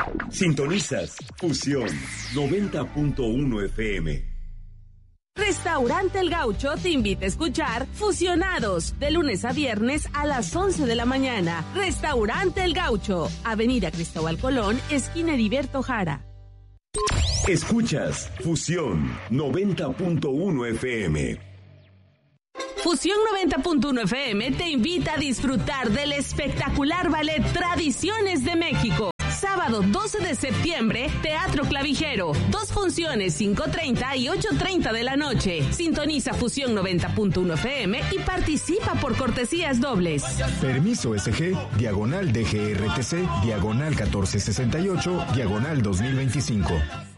Sintonizas Fusión 90.1 FM. Restaurante El Gaucho te invita a escuchar Fusionados de lunes a viernes a las 11 de la mañana. Restaurante El Gaucho, Avenida Cristóbal Colón, esquina Heriberto Jara. Escuchas Fusión 90.1 FM. Fusión 90.1 FM te invita a disfrutar del espectacular ballet Tradiciones de México. Sábado 12 de septiembre, Teatro Clavijero. 2 funciones, 5:30 y 8:30 de la noche. Sintoniza Fusión 90.1 FM y participa por cortesías dobles. Permiso SG, diagonal DGRTC, diagonal 1468, diagonal 2025.